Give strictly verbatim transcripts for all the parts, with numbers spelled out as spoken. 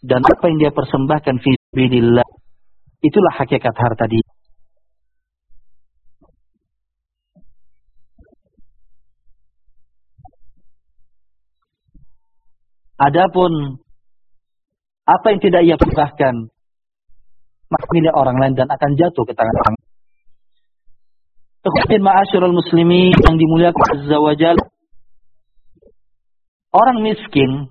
dan apa yang dia persembahkan fi sabilillah, itulah hakikat harta dia. Adapun apa yang tidak ia persembahkan, maka milik orang lain dan akan jatuh ke tangan orang. Ikhwatin ma'asyiral muslimin yang dimuliakan Azza wa Jalla. Orang miskin,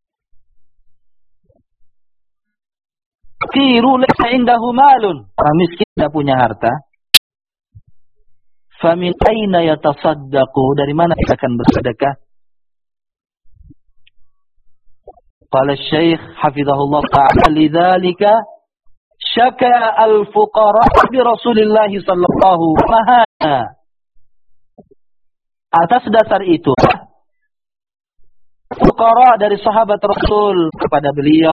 faqiru laysa indahu malun. Orang miskin tidak punya harta. Famin aina yatasaddaqu? Dari mana dia akan bersedekah? Qala Syekh hafizahullah ta'ala lidzalika syaka al-fuqara bi Rasulillah sallallahu alaihi wasallam. Atas dasar itu, fuqara dari sahabat Rasul kepada beliau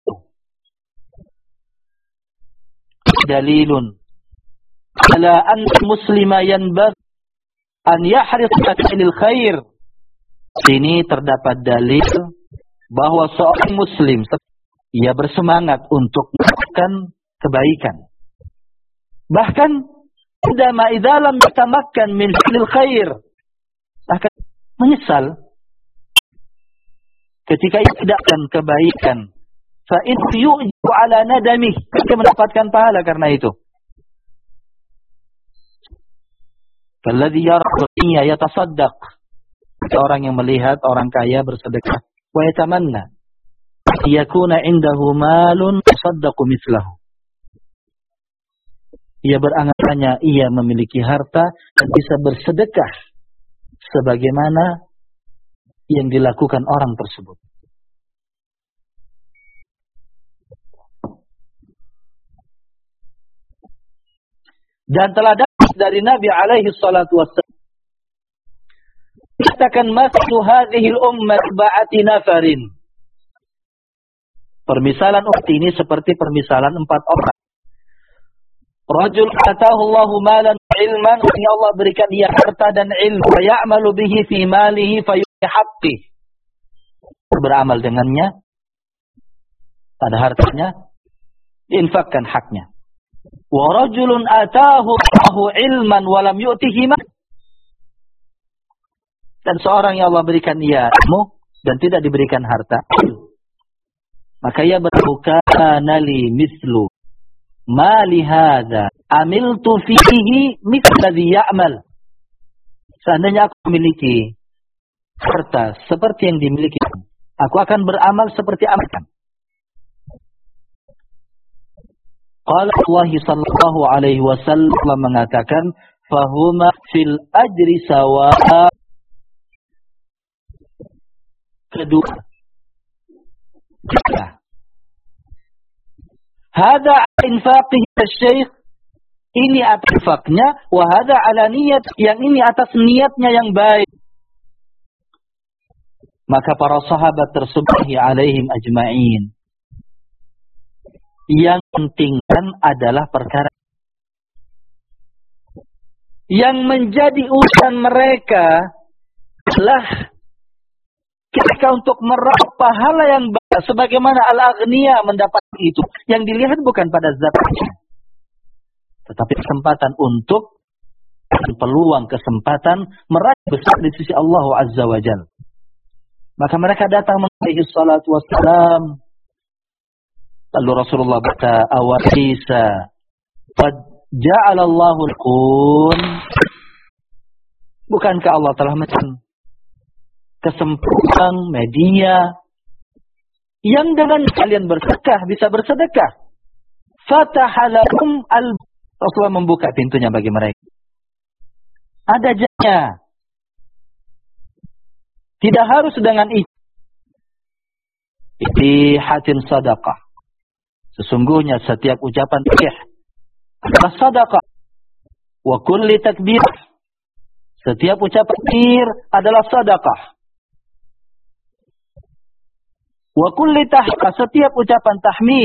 dalilun ala an muslima yanbaghi an yahris alal khair. Sini terdapat dalil bahwa seorang muslim ia bersemangat untuk melakukan kebaikan. Bahkan indama idza lam yatamakkan min fi'lil khair, akan menyesal ketika ia tidak akan kebaikan. Fa in yu'ju ala nadamih, dia mendapatkan pahala karena itu. Kalladhi yara dunya yatasaddaq, orang yang melihat orang kaya bersedekah, wa yatamanna yakuna indahu malun tasaddaqu mithlahu. Ia berangan-angan ia memiliki harta dan bisa bersedekah sebagaimana yang dilakukan orang tersebut. Dan telah datang dari Nabi alaihi salatu wassalam, katakan maslu hadhil ummah ba'ati nafarin. Permisalan umat ini seperti permisalan empat orang. Rajul atahu Allahu malan ilman, yang Allah berikan dia harta dan ilmu, wa ya'malu bihi fi malihi fa yuhaqqihi, beramal dengannya pada hartanya, diinfakkan haknya. Wa rajulun atahu Allahu ilman wa lam yu'tihi ma, dan seorang yang Allah berikan ia ilmu dan tidak diberikan harta, maka ia berbuka nali mislu mali hadza amiltu fihi mithladhi ya'mal. Seandainya aku memiliki harta seperti yang dimiliki, aku akan beramal seperti amalkan. Qala Allah sallallahu alaihi wasallam mengatakan, fahuma fil ajri sawa. Kedua, hada infaqih asy-syekh, ini atas infaknya, wa hada ala niyat, yang ini atas niatnya yang baik. Maka para sahabat tersebut alaihim ajma'in, yang penting adalah perkara yang menjadi urusan mereka adalah ketika untuk meraup pahala yang baik, sebagaimana al-aghniya mendapat itu. Yang dilihat bukan pada zatnya, tetapi kesempatan untuk peluang, kesempatan meraih besar di sisi Allah Azza wa Jalla. Maka mereka datang alaihi salatu wassalam. Lalu Rasulullah berkata, awalisa qad ja'ala Allahu al-kun, bukankah Allah telah menjadikan kesempatan media yang dengan kalian bersedekah bisa bersedekah. Fatahalakum al, Rasulullah membuka pintunya bagi mereka. Ada jalannya. Tidak harus dengan itu. Ihatin sadaqah. Sesungguhnya setiap ucapan tasbih adalah sedekah. Wa kulli takbir, setiap ucapan takbir adalah sedekah. Wa kulli tahmid, setiap ucapan tahmid